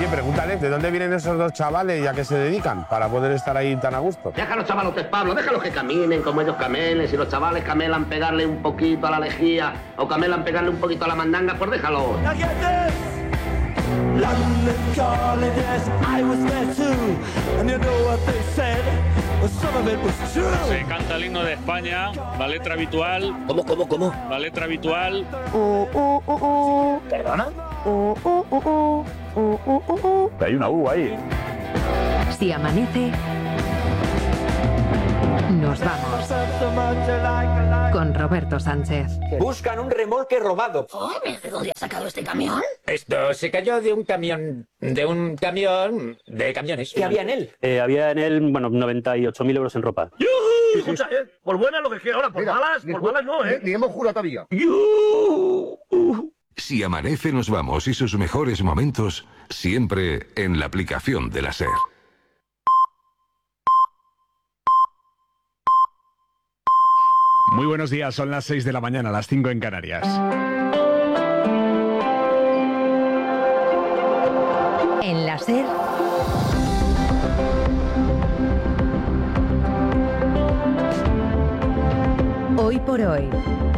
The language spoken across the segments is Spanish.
Oye, pregúntale, ¿de dónde vienen esos dos chavales y a qué se dedican para poder estar ahí tan a gusto? Deja a los chavalotes, Pablo, déjalos que caminen como ellos camelen. Si los chavales camelan pegarle un poquito a la lejía o camelan pegarle un poquito a la mandanga, pues déjalo. London calling, yes, I was there too. And you know what they said, well, some of it was true. Se canta el himno de España, la letra habitual. ¿Cómo? La letra habitual. ¿Perdona? Hay una U ahí. Si amanece, nos vamos. Con Roberto Sánchez. Buscan un remolque robado. ¿De dónde ha sacado este camión? Esto se cayó de un camión de camiones. ¿Qué había en él? Había en él, 98.000 euros en ropa. Escucha, por buenas lo que quiera ahora, por malas no, Ni hemos jurado todavía. Si amanece nos vamos y sus mejores momentos siempre en la aplicación de la SER. Muy buenos días, son las 6 de la mañana, las 5 en Canarias. En la SER, hoy por hoy.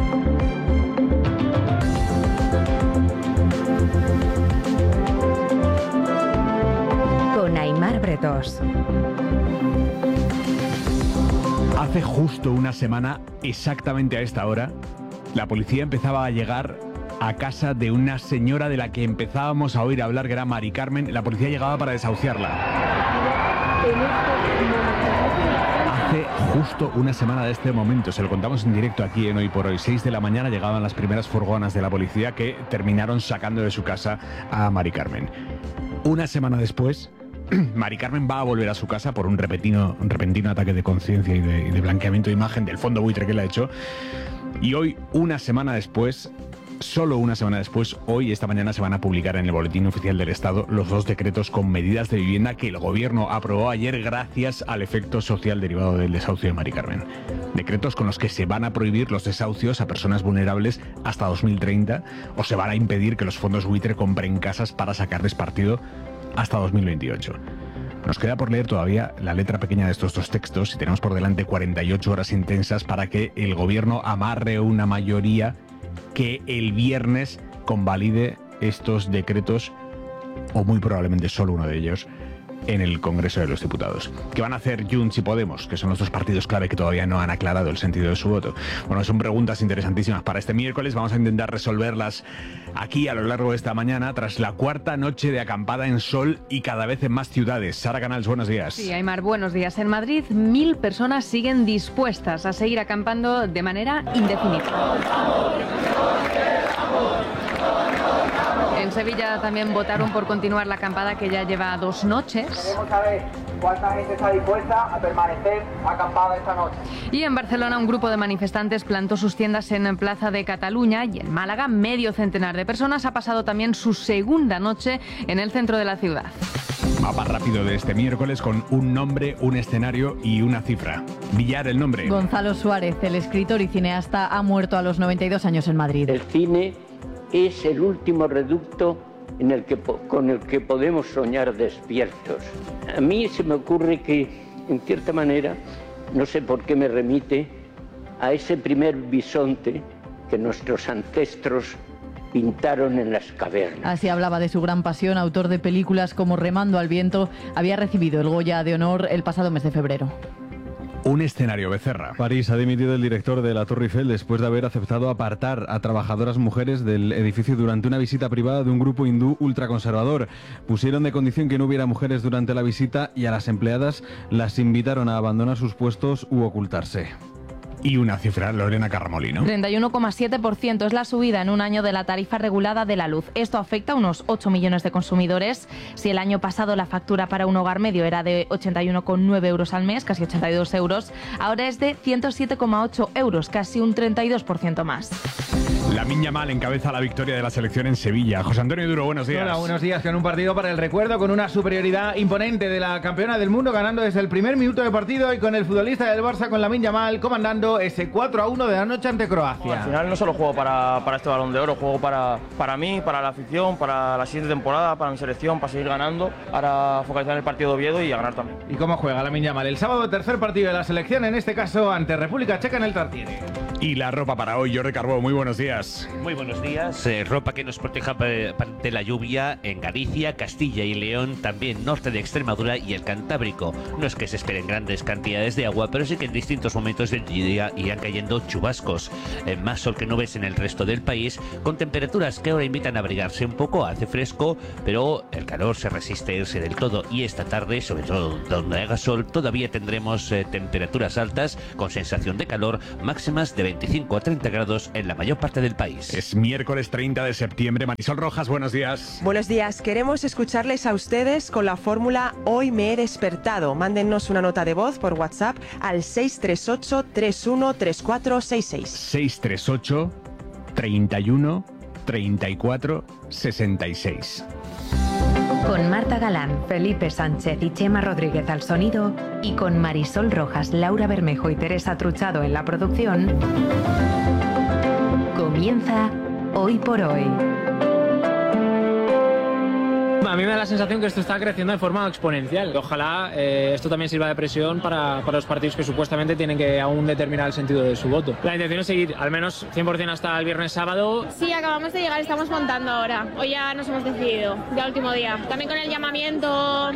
Con Aimar Bretos. Hace justo una semana, exactamente a esta hora, la policía empezaba a llegar a casa de una señora de la que empezábamos a oír hablar, que era Mari Carmen. La policía llegaba para desahuciarla. Hace justo una semana de este momento, se lo contamos en directo aquí en Hoy por Hoy, 6 de la mañana, llegaban las primeras furgonas de la policía que terminaron sacando de su casa a Mari Carmen. Una semana después, Mari Carmen va a volver a su casa por un repentino ataque de conciencia y de blanqueamiento de imagen del fondo buitre que le ha hecho. Y hoy, una semana después, solo una semana después, hoy, esta mañana, se van a publicar en el Boletín Oficial del Estado los dos decretos con medidas de vivienda que el Gobierno aprobó ayer gracias al efecto social derivado del desahucio de Mari Carmen. Decretos con los que se van a prohibir los desahucios a personas vulnerables hasta 2030 o se van a impedir que los fondos buitre compren casas para sacarles partido hasta 2028. Nos queda por leer todavía la letra pequeña de estos dos textos y tenemos por delante 48 horas intensas para que el Gobierno amarre una mayoría que el viernes convalide estos decretos, o muy probablemente solo uno de ellos, en el Congreso de los Diputados. ¿Qué van a hacer Junts y Podemos, que son los dos partidos clave que todavía no han aclarado el sentido de su voto? Bueno, son preguntas interesantísimas para este miércoles. Vamos a intentar resolverlas aquí a lo largo de esta mañana, tras la cuarta noche de acampada en sol y cada vez en más ciudades. Sara Canals, buenos días. Sí, Aimar, buenos días. En Madrid, 1.000 personas siguen dispuestas a seguir acampando de manera indefinida. En Sevilla también votaron por continuar la acampada que ya lleva 2 noches. Queremos saber cuánta gente está dispuesta a permanecer acampada esta noche. Y en Barcelona un grupo de manifestantes plantó sus tiendas en Plaza de Cataluña, y en Málaga medio centenar de personas ha pasado también su segunda noche en el centro de la ciudad. Mapa rápido de este miércoles con un nombre, un escenario y una cifra. Villar, el nombre. Gonzalo Suárez, el escritor y cineasta, ha muerto a los 92 años en Madrid. El cine es el último reducto con el que podemos soñar despiertos. A mí se me ocurre que, en cierta manera, no sé por qué me remite a ese primer bisonte que nuestros ancestros pintaron en las cavernas. Así hablaba de su gran pasión. Autor de películas como Remando al viento, había recibido el Goya de Honor el pasado mes de febrero. Un escenario, Becerra. París ha dimitido el director de la Torre Eiffel después de haber aceptado apartar a trabajadoras mujeres del edificio durante una visita privada de un grupo hindú ultraconservador. Pusieron de condición que no hubiera mujeres durante la visita y a las empleadas las invitaron a abandonar sus puestos u ocultarse. Y una cifra, Lorena Carramolino. 31,7% es la subida en un año de la tarifa regulada de la luz. Esto afecta a unos 8 millones de consumidores. Si el año pasado la factura para un hogar medio era de 81,9 euros al mes, casi 82 euros, ahora es de 107,8 euros, casi un 32% más. Lamine Yamal encabeza la victoria de la selección en Sevilla. José Antonio Duro, buenos días. Hola, buenos días. Con un partido para el recuerdo, con una superioridad imponente de la campeona del mundo, ganando desde el primer minuto de partido, y con el futbolista del Barça, con Lamine Yamal, comandando ese 4-1 de la noche ante Croacia. Al final no solo juego para este Balón de Oro, juego para mí, para la afición, para la siguiente temporada, para mi selección, para seguir ganando, para focalizar en el partido de Oviedo y a ganar también. ¿Y cómo juega Lamine Yamal? El sábado, tercer partido de la selección, en este caso ante República Checa en el Tartiere. Y la ropa para hoy, Jordi Carbó, muy buenos días. Muy buenos días. Ropa que nos proteja de la lluvia en Galicia, Castilla y León, también norte de Extremadura y el Cantábrico. No es que se esperen grandes cantidades de agua, pero sí que en distintos momentos del día irán cayendo chubascos. Más sol que nubes en el resto del país, con temperaturas que ahora invitan a abrigarse un poco. Hace fresco, pero el calor se resiste a irse del todo. Y esta tarde, sobre todo donde haga sol, todavía tendremos temperaturas altas con sensación de calor, máximas de 25 a 30 grados en la mayor parte del país. Es miércoles 30 de septiembre. Marisol Rojas, buenos días. Buenos días. Queremos escucharles a ustedes con la fórmula Hoy me he despertado. Mándennos una nota de voz por WhatsApp al 638 31 3466. 638 31 34 66. Con Marta Galán, Felipe Sánchez y Chema Rodríguez al sonido, y con Marisol Rojas, Laura Bermejo y Teresa Truchado en la producción, comienza Hoy por Hoy. A mí me da la sensación que esto está creciendo de forma exponencial. Ojalá esto también sirva de presión para los partidos que supuestamente tienen que aún determinar el sentido de su voto. La intención es seguir al menos 100% hasta el viernes sábado. Sí, acabamos de llegar, estamos montando ahora. Hoy ya nos hemos decidido, ya último día. También con el llamamiento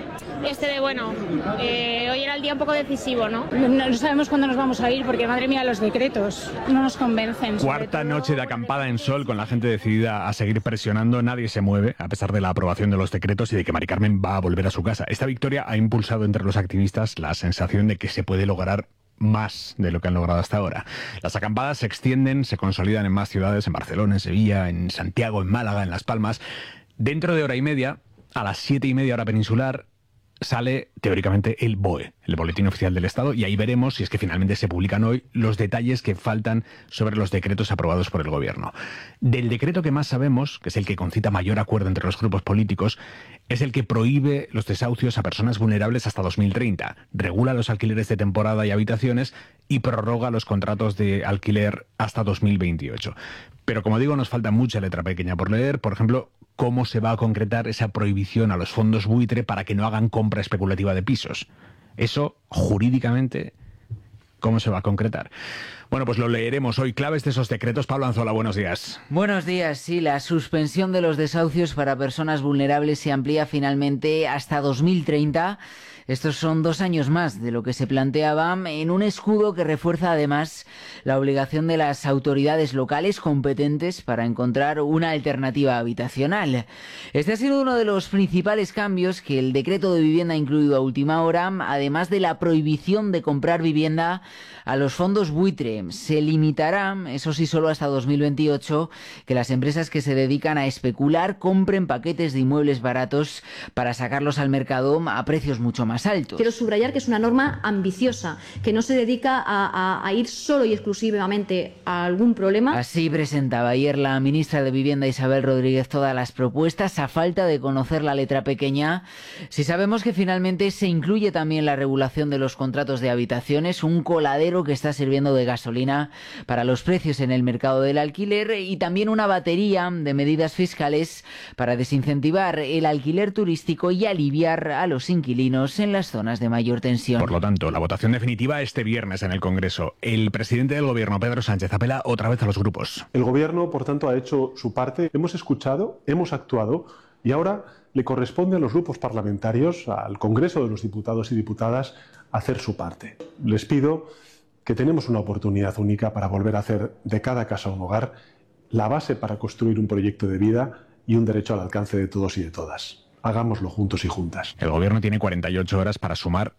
hoy era el día un poco decisivo, ¿no? No sabemos cuándo nos vamos a ir porque, madre mía, los decretos no nos convencen. Cuarta noche de acampada en Sol, con la gente decidida a seguir presionando. Nadie se mueve, a pesar de la aprobación de los decretos y de que Mari Carmen va a volver a su casa. Esta victoria ha impulsado entre los activistas la sensación de que se puede lograr más de lo que han logrado hasta ahora. Las acampadas se extienden, se consolidan en más ciudades, en Barcelona, en Sevilla, en Santiago, en Málaga, en Las Palmas. Dentro de hora y media, a las 7:30 hora peninsular, sale teóricamente el BOE, el Boletín Oficial del Estado, y ahí veremos si es que finalmente se publican hoy los detalles que faltan sobre los decretos aprobados por el Gobierno. Del decreto que más sabemos, que es el que concita mayor acuerdo entre los grupos políticos, es el que prohíbe los desahucios a personas vulnerables hasta 2030, regula los alquileres de temporada y habitaciones y prorroga los contratos de alquiler hasta 2028. Pero como digo, nos falta mucha letra pequeña por leer. Por ejemplo, cómo se va a concretar esa prohibición a los fondos buitre para que no hagan compra especulativa de pisos. Eso, jurídicamente, ¿cómo se va a concretar? Bueno, pues lo leeremos hoy. Claves de esos decretos. Pablo Anzola, buenos días. Buenos días. Sí, la suspensión de los desahucios para personas vulnerables se amplía finalmente hasta 2030. Estos son 2 años más de lo que se planteaba, en un escudo que refuerza además la obligación de las autoridades locales competentes para encontrar una alternativa habitacional. Este ha sido uno de los principales cambios que el decreto de vivienda ha incluido a última hora, además de la prohibición de comprar vivienda a los fondos buitre. Se limitará, eso sí, solo hasta 2028, que las empresas que se dedican a especular compren paquetes de inmuebles baratos para sacarlos al mercado a precios mucho más altos. Quiero subrayar que es una norma ambiciosa, que no se dedica a ir solo y exclusivamente a algún problema. Así presentaba ayer la ministra de Vivienda, Isabel Rodríguez, todas las propuestas, a falta de conocer la letra pequeña. Si sabemos que finalmente se incluye también la regulación de los contratos de habitaciones, un coladero que está sirviendo de gasolina para los precios en el mercado del alquiler, y también una batería de medidas fiscales para desincentivar el alquiler turístico y aliviar a los inquilinos en las zonas de mayor tensión. Por lo tanto, la votación definitiva este viernes en el Congreso. El presidente del Gobierno, Pedro Sánchez, apela otra vez a los grupos. El Gobierno, por tanto, ha hecho su parte. Hemos escuchado, hemos actuado, y ahora le corresponde a los grupos parlamentarios, al Congreso de los Diputados y Diputadas, hacer su parte. Les pido que tenemos una oportunidad única para volver a hacer de cada casa un hogar, la base para construir un proyecto de vida y un derecho al alcance de todos y de todas. Hagámoslo juntos y juntas. El Gobierno tiene 48 horas para sumar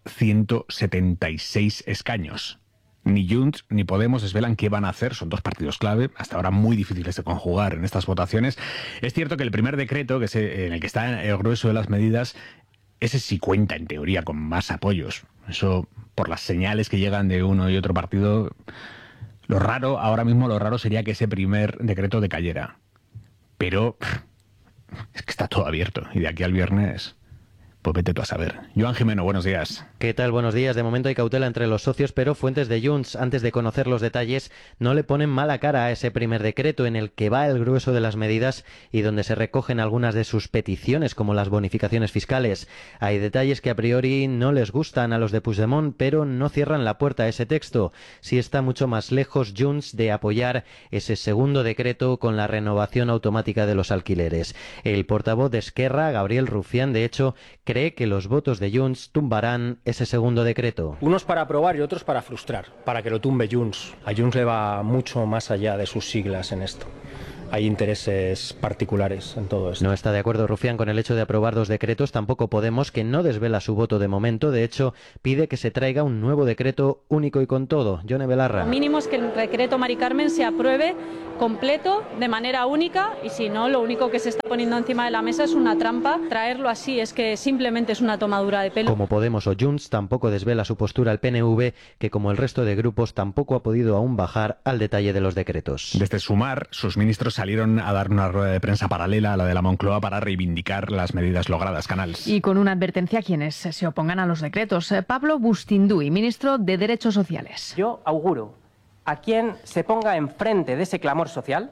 176 escaños. Ni Junts ni Podemos desvelan qué van a hacer. Son 2 partidos clave, hasta ahora muy difíciles de conjugar en estas votaciones. Es cierto que el primer decreto, que en el que está el grueso de las medidas, ese sí cuenta en teoría con más apoyos. Eso, por las señales que llegan de uno y otro partido, Lo raro sería que ese primer decreto decayera. Pero es que está todo abierto y de aquí al viernes... Pues vete tú a saber. Joan Jimeno, buenos días. ¿Qué tal? Buenos días. De momento hay cautela entre los socios, pero fuentes de Junts, antes de conocer los detalles, no le ponen mala cara a ese primer decreto en el que va el grueso de las medidas y donde se recogen algunas de sus peticiones, como las bonificaciones fiscales. Hay detalles que a priori no les gustan a los de Puigdemont, pero no cierran la puerta a ese texto. Sí está mucho más lejos Junts de apoyar ese segundo decreto con la renovación automática de los alquileres. El portavoz de Esquerra, Gabriel Rufián, de hecho, cree que los votos de Junts tumbarán ese segundo decreto. Unos para aprobar y otros para frustrar, para que lo tumbe Junts. A Junts le va mucho más allá de sus siglas en esto. Hay intereses particulares en todo esto. No está de acuerdo Rufián con el hecho de aprobar 2 decretos, tampoco Podemos, que no desvela su voto de momento. De hecho, pide que se traiga un nuevo decreto único y con todo. Yone Belarra. Lo mínimo es que el decreto Mari Carmen se apruebe completo, de manera única, y si no, lo único que se está poniendo encima de la mesa es una trampa. Traerlo así es que simplemente es una tomadura de pelo. Como Podemos o Junts, tampoco desvela su postura el PNV, que como el resto de grupos tampoco ha podido aún bajar al detalle de los decretos. Desde Sumar, sus ministros salieron a dar una rueda de prensa paralela a la de la Moncloa para reivindicar las medidas logradas. Canals. Y con una advertencia a quienes se opongan a los decretos. Pablo Bustinduy, ministro de Derechos Sociales. Yo auguro a quien se ponga enfrente de ese clamor social,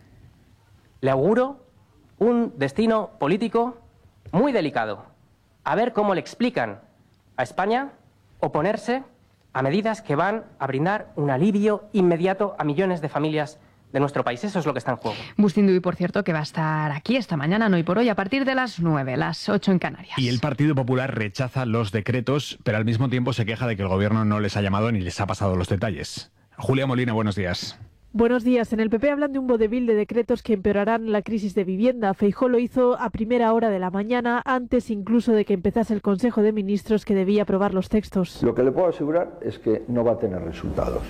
le auguro un destino político muy delicado. A ver cómo le explican a España oponerse a medidas que van a brindar un alivio inmediato a millones de familias de nuestro país. Eso es lo que está en juego. Bustinduy, por cierto, que va a estar aquí esta mañana, en Hoy por Hoy, a partir de las 9, las 8 en Canarias. Y el Partido Popular rechaza los decretos, pero al mismo tiempo se queja de que el gobierno no les ha llamado ni les ha pasado los detalles. Julia Molina, buenos días. Buenos días. En el PP hablan de un vodevil de decretos que empeorarán la crisis de vivienda. Feijóo lo hizo a primera hora de la mañana, antes incluso de que empezase el Consejo de Ministros que debía aprobar los textos. Lo que le puedo asegurar es que no va a tener resultados.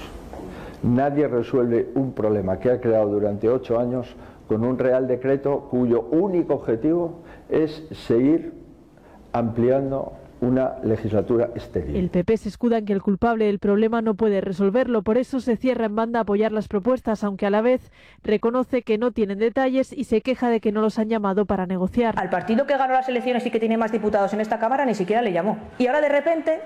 Nadie resuelve un problema que ha creado durante 8 años con un real decreto cuyo único objetivo es seguir ampliando una legislatura estéril. El PP se escuda en que el culpable del problema no puede resolverlo, por eso se cierra en banda a apoyar las propuestas, aunque a la vez reconoce que no tienen detalles y se queja de que no los han llamado para negociar. Al partido que ganó las elecciones y que tiene más diputados en esta Cámara ni siquiera le llamó. Y ahora de repente,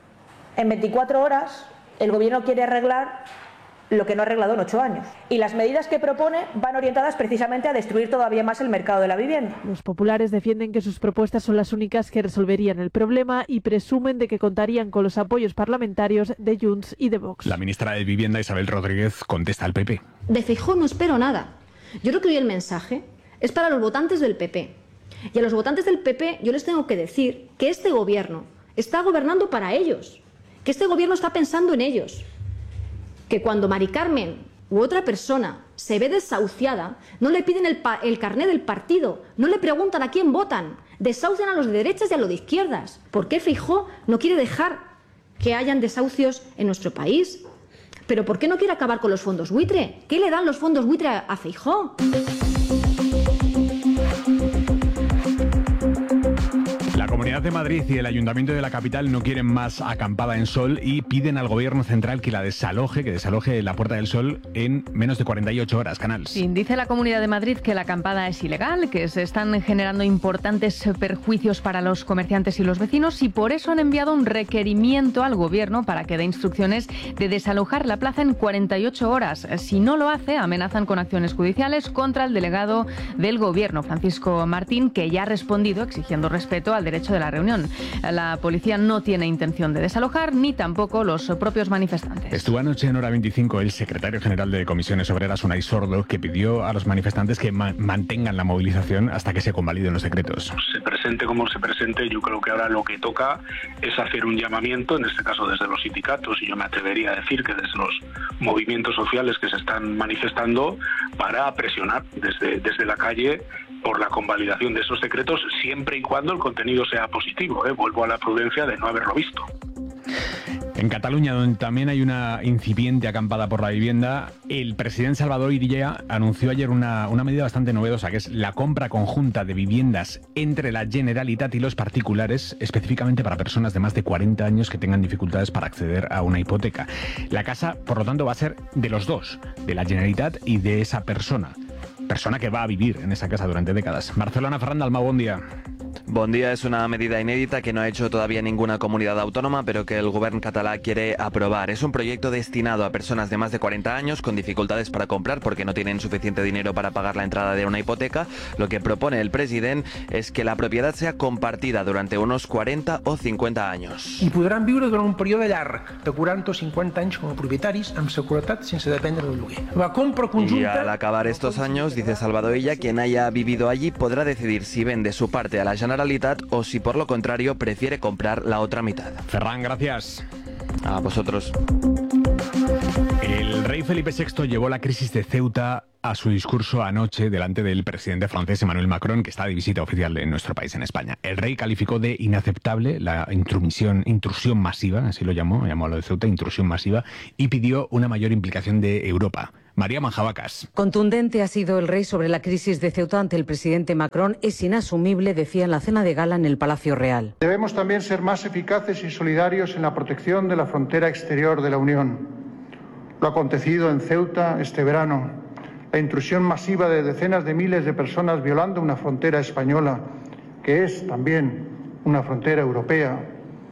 en 24 horas, el gobierno quiere arreglar lo que no ha arreglado en 8 años. Y las medidas que propone van orientadas precisamente a destruir todavía más el mercado de la vivienda. Los populares defienden que sus propuestas son las únicas que resolverían el problema y presumen de que contarían con los apoyos parlamentarios de Junts y de Vox. La ministra de Vivienda, Isabel Rodríguez, contesta al PP. De Feijóo no espero nada. Yo creo que hoy el mensaje es para los votantes del PP. Y a los votantes del PP yo les tengo que decir que este gobierno está gobernando para ellos, que este gobierno está pensando en ellos. Que cuando Mari Carmen u otra persona se ve desahuciada, no le piden el carné del partido, no le preguntan a quién votan, desahucian a los de derechas y a los de izquierdas. ¿Por qué Feijóo no quiere dejar que hayan desahucios en nuestro país? ¿Pero por qué no quiere acabar con los fondos buitre? ¿Qué le dan los fondos buitre a Feijóo? La Comunidad de Madrid y el Ayuntamiento de la capital no quieren más acampada en Sol y piden al Gobierno central que desaloje la Puerta del Sol en menos de 48 horas. Canals. Sí, dice la Comunidad de Madrid que la acampada es ilegal, que se están generando importantes perjuicios para los comerciantes y los vecinos y por eso han enviado un requerimiento al Gobierno para que dé instrucciones de desalojar la plaza en 48 horas. Si no lo hace, amenazan con acciones judiciales contra el delegado del Gobierno, Francisco Martín, que ya ha respondido exigiendo respeto al derecho de la reunión. La policía no tiene intención de desalojar, ni tampoco los propios manifestantes. Estuvo anoche en Hora 25 el secretario general de Comisiones Obreras, Unai Sordo, que pidió a los manifestantes que mantengan la movilización hasta que se convaliden los decretos. Se presente como se presente, yo creo que ahora lo que toca es hacer un llamamiento, en este caso desde los sindicatos, y yo me atrevería a decir que desde los movimientos sociales que se están manifestando, para presionar desde la calle por la convalidación de esos decretos, siempre y cuando el contenido sea positivo. Vuelvo a la prudencia de no haberlo visto. En Cataluña, donde también hay una incipiente acampada por la vivienda, el presidente Salvador Illa anunció ayer una medida bastante novedosa, que es la compra conjunta de viviendas entre la Generalitat y los particulares, específicamente para personas de más de 40 años que tengan dificultades para acceder a una hipoteca. La casa, por lo tanto, va a ser de los dos, de la Generalitat y de esa persona que va a vivir en esa casa durante décadas. Barcelona, Ferran Dalmau, buen día. Bon dia, es una medida inédita que no ha hecho todavía ninguna comunidad autónoma, pero que el gobierno catalán quiere aprobar. Es un proyecto destinado a personas de más de 40 años con dificultades para comprar porque no tienen suficiente dinero para pagar la entrada de una hipoteca. Lo que propone el president es que la propiedad sea compartida durante unos 40 o 50 años. I podran viure durant un període llarg, de 40 o 50 anys com a propietaris, amb seguretat sense dependre del lloguer. La compra conjunta... Y al acabar estos años, dice Salvador Illa, quien haya vivido allí podrá decidir si vende su parte a la Generalitat o si por lo contrario prefiere comprar la otra mitad. Ferran, gracias. A vosotros. El rey Felipe VI llevó la crisis de Ceuta a su discurso anoche delante del presidente francés Emmanuel Macron, que está de visita oficial en nuestro país, en España. El rey calificó de inaceptable la intrusión masiva, así lo llamó a lo de Ceuta, intrusión masiva, y pidió una mayor implicación de Europa. María Manjabacas. Contundente ha sido el rey sobre la crisis de Ceuta ante el presidente Macron. Es inasumible, decía en la cena de gala en el Palacio Real. Debemos también ser más eficaces y solidarios en la protección de la frontera exterior de la Unión. Lo acontecido en Ceuta este verano, la intrusión masiva de decenas de miles de personas violando una frontera española, que es también una frontera europea,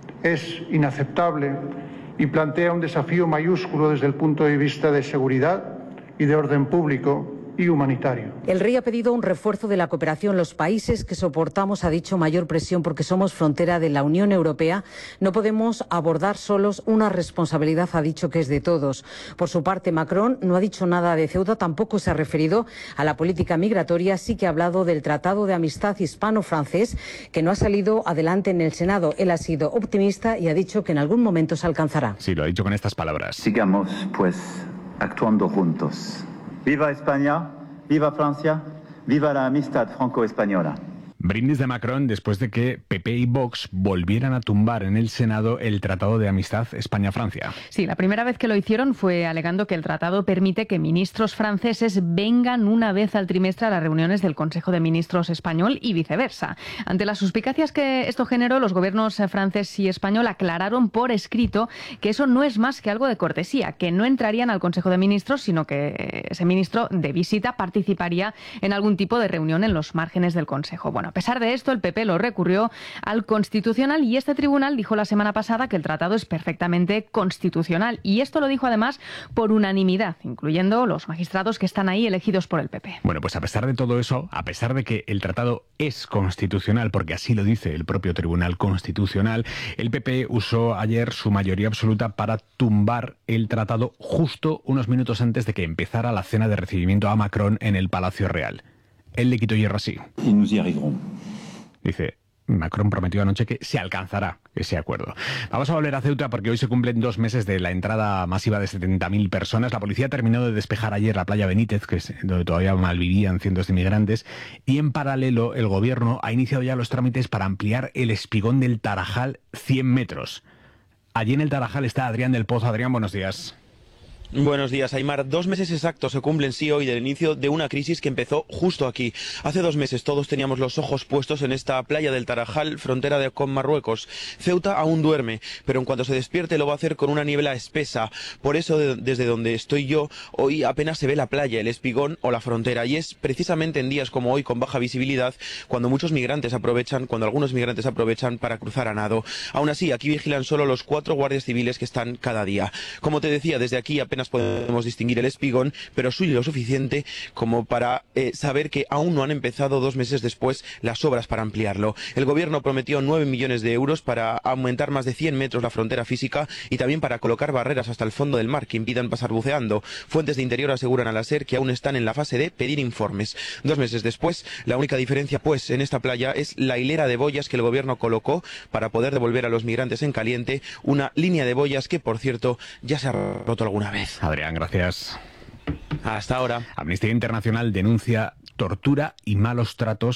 es inaceptable y plantea un desafío mayúsculo desde el punto de vista de seguridad y de orden público y humanitario. El rey ha pedido un refuerzo de la cooperación. Los países que soportamos, ha dicho, mayor presión porque somos frontera de la Unión Europea. No podemos abordar solos una responsabilidad, ha dicho, que es de todos. Por su parte, Macron no ha dicho nada de Ceuta, tampoco se ha referido a la política migratoria, sí que ha hablado del Tratado de Amistad Hispano-Francés, que no ha salido adelante en el Senado. Él ha sido optimista y ha dicho que en algún momento se alcanzará. Sí, lo ha dicho con estas palabras. Sigamos, pues, actuando juntos. ¡Viva España! ¡Viva Francia! ¡Viva la amistad franco-española! Brindis de Macron después de que PP y Vox volvieran a tumbar en el Senado el Tratado de Amistad España-Francia. Sí, la primera vez que lo hicieron fue alegando que el tratado permite que ministros franceses vengan una vez al trimestre a las reuniones del Consejo de Ministros español y viceversa. Ante las suspicacias que esto generó, los gobiernos francés y español aclararon por escrito que eso no es más que algo de cortesía, que no entrarían al Consejo de Ministros, sino que ese ministro de visita participaría en algún tipo de reunión en los márgenes del Consejo. Bueno, a pesar de esto, el PP lo recurrió al Constitucional y este tribunal dijo la semana pasada que el tratado es perfectamente constitucional. Y esto lo dijo además por unanimidad, incluyendo los magistrados que están ahí elegidos por el PP. Bueno, pues a pesar de todo eso, a pesar de que el tratado es constitucional, porque así lo dice el propio Tribunal Constitucional, el PP usó ayer su mayoría absoluta para tumbar el tratado justo unos minutos antes de que empezara la cena de recibimiento a Macron en el Palacio Real. Él le quitó hierro así. Dice, Macron prometió anoche que se alcanzará ese acuerdo. Vamos a volver a Ceuta porque hoy se cumplen 2 meses de la entrada masiva de 70.000 personas. La policía terminó de despejar ayer la playa Benítez, que es donde todavía malvivían cientos de inmigrantes, y en paralelo el gobierno ha iniciado ya los trámites para ampliar el espigón del Tarajal 100 metros. Allí en el Tarajal está Adrián del Pozo. Adrián, buenos días. Buenos días, Aimar. 2 meses exactos se cumplen sí hoy del inicio de una crisis que empezó justo aquí. Hace 2 meses todos teníamos los ojos puestos en esta playa del Tarajal, frontera con Marruecos. Ceuta aún duerme, pero en cuanto se despierte lo va a hacer con una niebla espesa. Por eso desde donde estoy yo, hoy apenas se ve la playa, el espigón o la frontera. Y es precisamente en días como hoy, con baja visibilidad, cuando algunos migrantes aprovechan para cruzar a nado. Aún así, aquí vigilan solo los 4 guardias civiles que están cada día. Como te decía, desde aquí apenas podemos distinguir el espigón, pero suyo lo suficiente como para saber que aún no han empezado 2 meses después las obras para ampliarlo. El gobierno prometió 9 millones de euros para aumentar más de 100 metros la frontera física y también para colocar barreras hasta el fondo del mar que impidan pasar buceando. Fuentes de Interior aseguran a la SER que aún están en la fase de pedir informes. 2 meses después, la única diferencia pues en esta playa es la hilera de boyas que el gobierno colocó para poder devolver a los migrantes en caliente, una línea de boyas que, por cierto, ya se ha roto alguna vez. Adrián, gracias. Hasta ahora. Amnistía Internacional denuncia tortura y malos tratos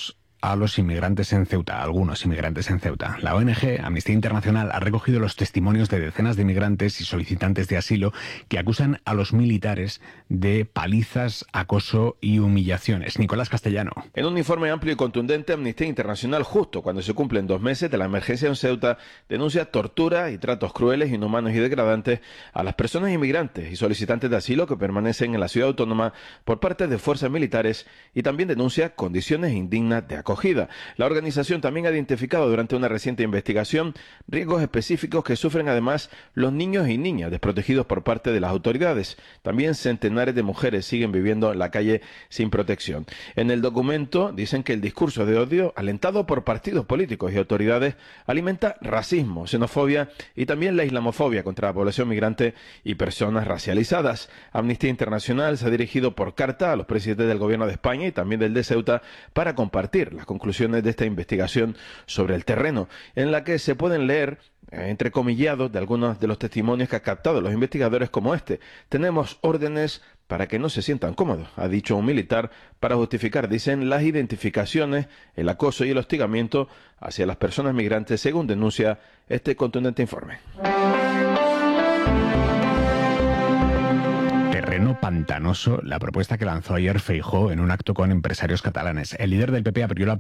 a los inmigrantes en Ceuta, a algunos inmigrantes en Ceuta. La ONG Amnistía Internacional ha recogido los testimonios de decenas de inmigrantes y solicitantes de asilo que acusan a los militares de palizas, acoso y humillaciones. Nicolás Castellano. En un informe amplio y contundente, Amnistía Internacional, justo cuando se cumplen 2 meses de la emergencia en Ceuta, denuncia tortura y tratos crueles, inhumanos y degradantes a las personas inmigrantes y solicitantes de asilo que permanecen en la ciudad autónoma por parte de fuerzas militares, y también denuncia condiciones indignas de acogida. La organización también ha identificado durante una reciente investigación riesgos específicos que sufren además los niños y niñas desprotegidos por parte de las autoridades. También centenares de mujeres siguen viviendo en la calle sin protección. En el documento dicen que el discurso de odio, alentado por partidos políticos y autoridades, alimenta racismo, xenofobia y también la islamofobia contra la población migrante y personas racializadas. Amnistía Internacional se ha dirigido por carta a los presidentes del gobierno de España y también del de Ceuta para compartir las conclusiones de esta investigación sobre el terreno, en la que se pueden leer entrecomillados de algunos de los testimonios que han captado los investigadores, como este. Tenemos órdenes para que no se sientan cómodos, ha dicho un militar, para justificar, dicen, las identificaciones, el acoso y el hostigamiento hacia las personas migrantes, según denuncia este contundente informe. Terreno pantanoso, la propuesta que lanzó ayer Feijóo en un acto con empresarios catalanes. El líder del PP abrió la